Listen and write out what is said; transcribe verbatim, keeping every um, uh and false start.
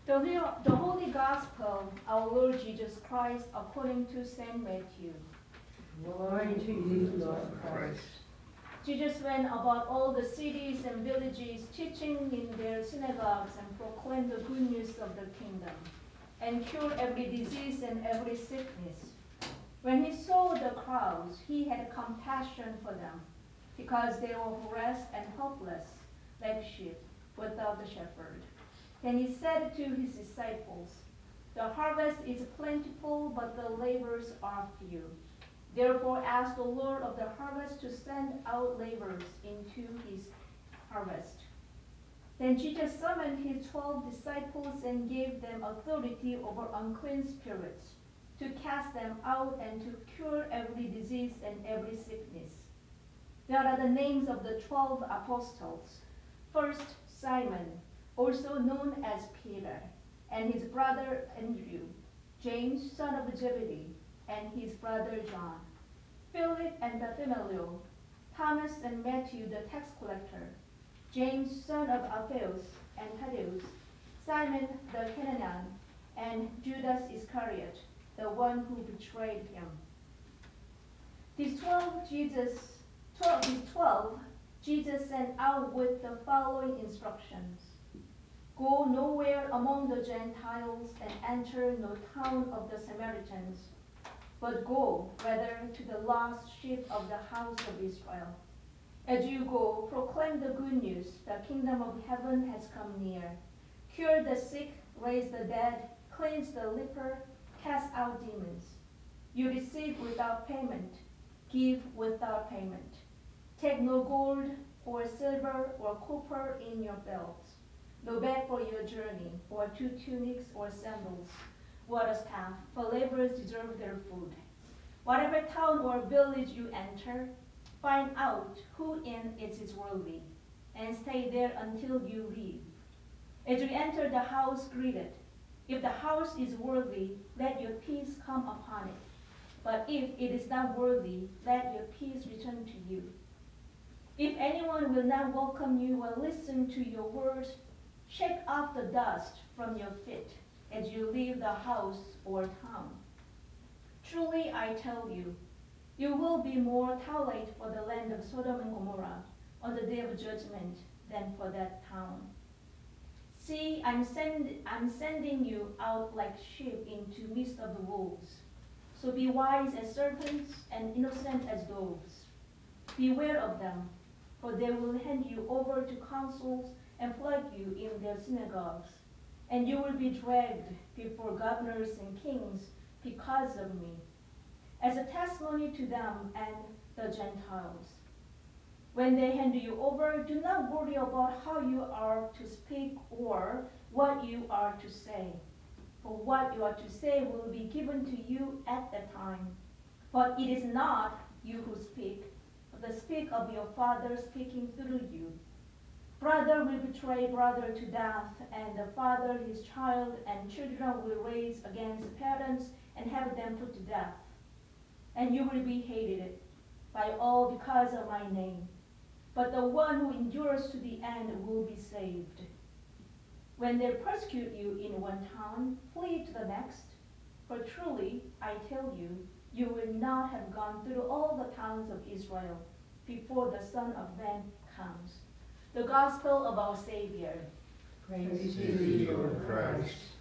The, real, the Holy Gospel, our Lord Jesus Christ, according to Saint Matthew. Glory to you, Lord Christ. Jesus went about all the cities and villages, teaching in their synagogues and proclaimed the good news of the kingdom, and cured every disease and every sickness. When he saw the crowds, he had compassion for them, because they were harassed and helpless, like sheep without a shepherd. Then he said to his disciples, "The harvest is plentiful, but the laborers are few. Therefore ask the Lord of the harvest to send out laborers into his harvest." Then Jesus summoned his twelve disciples and gave them authority over unclean spirits, to cast them out and to cure every disease and every sickness. There are the names of the twelve apostles. First, Simon, also known as Peter, and his brother Andrew, James, son of Zebedee, and his brother John, Philip and Bartholomew, Thomas and Matthew the tax collector, James, son of Alphaeus and Thaddeus, Simon the Canaanian, and Judas Iscariot, the one who betrayed him. These twelve Jesus, twelve, these twelve Jesus sent out with the following instructions: "Go nowhere among the Gentiles and enter no town of the Samaritans, but go rather to the lost sheep of the house of Israel. As you go, proclaim the good news. The kingdom of heaven has come near. Cure the sick, raise the dead, cleanse the leper, cast out demons. You receive without payment, give without payment. Take no gold or silver or copper in your belts, no bag for your journey, or two tunics or sandals, or a staff, for laborers deserve their food. Whatever town or village you enter, find out who in it is worthy, and stay there until you leave. As you enter the house, greet it. If the house is worthy, let your peace come upon it. But if it is not worthy, let your peace return to you. If anyone will not welcome you or listen to your words, shake off the dust from your feet as you leave the house or town. Truly I tell you, you will be more tolerant for the land of Sodom and Gomorrah on the day of judgment than for that town. See, I'm, send, I'm sending you out like sheep into midst of the wolves. So be wise as serpents and innocent as doves. Beware of them, for they will hand you over to councils and flog you in their synagogues, and you will be dragged before governors and kings because of me, as a testimony to them and the Gentiles. When they hand you over, do not worry about how you are to speak or what you are to say, for what you are to say will be given to you at that time. But it is not you who speak, but the speak of your Father speaking through you. Brother will betray brother to death, and the father his child, and children will raise against parents and have them put to death. And you will be hated by all because of my name. But the one who endures to the end will be saved. When they persecute you in one town, flee to the next. For truly, I tell you, you will not have gone through all the towns of Israel before the Son of Man comes." The Gospel of our Savior. Praise to thee, Lord Christ.